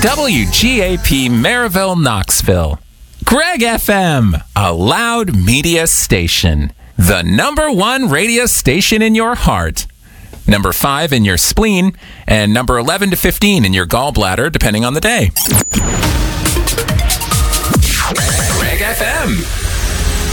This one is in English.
WGAP Maryville, Knoxville. Greg FM, a loud media station. The #1 radio station in your heart. Number 5 in your spleen, and number 11 to 15 in your gallbladder, depending on the day. Greg FM.